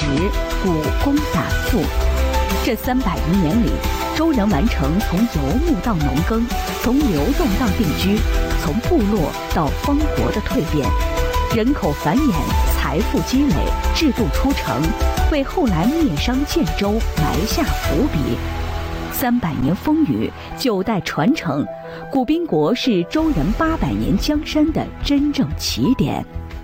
故功胆富。这300余年里，周人完成从游牧到农耕，从流动到定居，从部落到封国的蜕变，人口繁衍，财富积累，制度出城，为后来灭商建周埋下伏笔。300年风雨，9代传承，古宾国是周人800年江山的真正起点。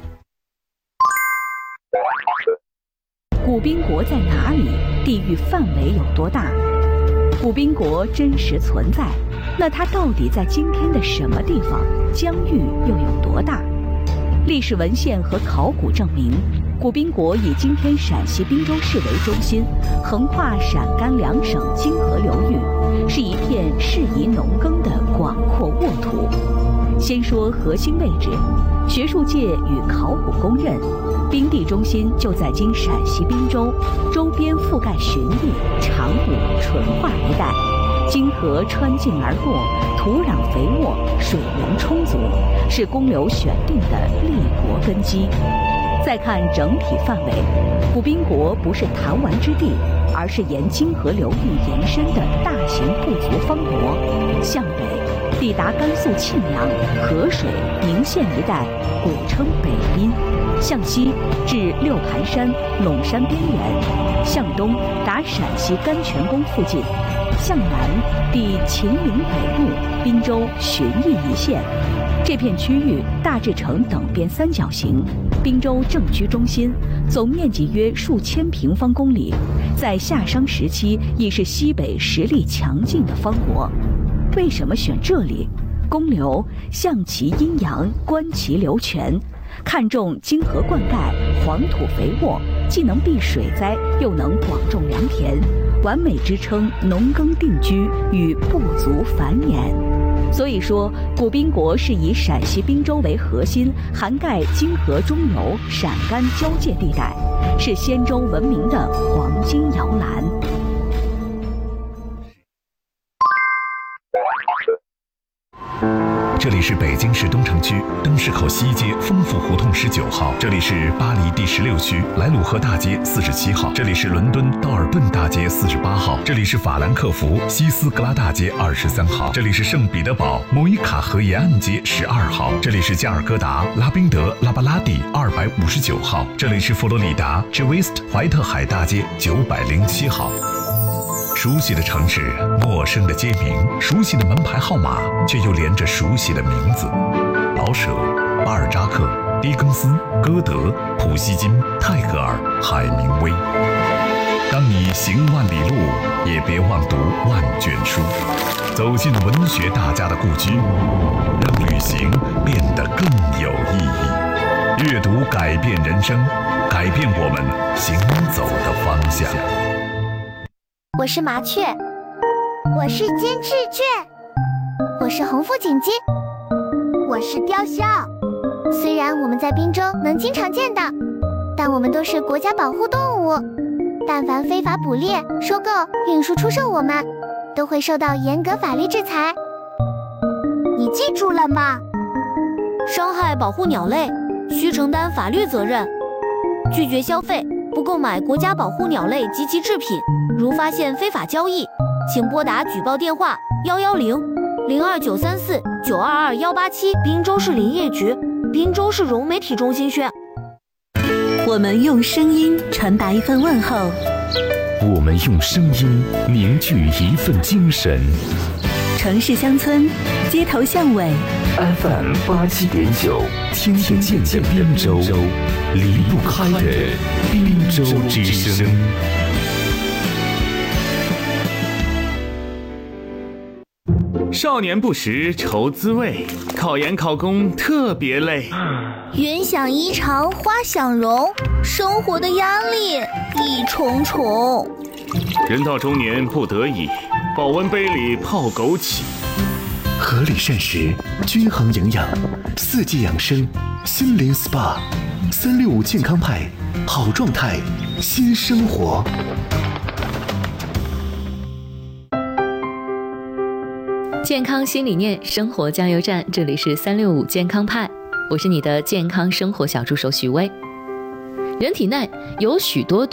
古宾国在哪里？地域范围有多大？古宾国真实存在，那它到底在今天的什么地方？疆域又有多大？历史文献和考古证明，古宾国以今天陕西滨州市为中心，横跨陕甘2省泾河流域，是一片适宜农耕的广阔沃土。先说核心位置，学术界与考古公认，宾地中心就在今陕西滨州，周边覆盖旬邑、长谷、淳化一带，泾河穿境而过，土壤肥沃，水源充足，是公刘选定的立国根基。再看整体范围，古宾国不是弹丸之地，而是沿泾河流域延伸的大型部族方国。向北抵达甘肃庆阳、河水、宁县一带，古称北宾；向西至六盘山、陇山边缘；向东达陕西甘泉宫附近；向南抵秦岭北路、滨州旬邑一线。这片区域大致呈等边三角形，滨州政区中心，总面积约数千平方公里，在夏商时期已是西北实力强劲的方国。为什么选这里？公刘象其阴阳，观其流泉，看重泾河灌溉，黄土肥沃，既能避水灾，又能广种良田，完美支撑农耕定居与部族繁衍。所以说，古宾国是以陕西滨州为核心，涵盖泾河中游、陕甘交界地带，是先周文明的黄金摇篮。 这里是北京市东城区灯市口西街丰富胡同19号，这里是巴黎第16区莱鲁河大街47号，这里是伦敦道尔顿大街48号，这里是法兰克福西斯格拉大街23号，这里是圣彼得堡莫伊卡河沿岸街12号，这里是加尔各答拉宾德拉巴拉蒂259号，这里是佛罗里达 Gewist 怀特海大街907号。熟悉的城市，陌生的街名，熟悉的门牌号码，却又连着熟悉的名字：老舍、巴尔扎克、狄更斯、歌德、普希金、泰戈尔、海明威。当你行万里路，也别忘读万卷书，走进文学大家的故居，让旅行变得更有意义。阅读改变人生，改变我们行走的方向。 我是麻雀， 我是金翅雀， 我是红腹锦鸡， 我是雕鸮。 虽然我们在滨州能经常见到，但我们都是国家保护动物，但凡非法捕猎、收购、运输、出售我们，都会受到严格法律制裁。 你记住了吗？ 伤害保护鸟类，需承担法律责任。拒绝消费，不购买国家保护鸟类及其制品。如发现非法交易，请拨打举报电话110-02934-922-187。滨州市林业局，滨州市融媒体中心宣。 我们用声音传达一份问候， 我们用声音凝聚一份精神。 城市乡村，街头巷尾 FM 87.9，听得见的滨州，离不开的滨州之声。 少年不识愁滋味，考研考公特别累。 云想衣裳花想容，生活的压力一重重。 人到中年不得已，保温杯里泡枸杞。 合理膳食，均衡营养，四季养生，心灵 SPA，365健康派，好状态，新生活。 健康新理念，生活加油站，这里是365健康派，我是你的健康生活小助手许巍。人体内有许多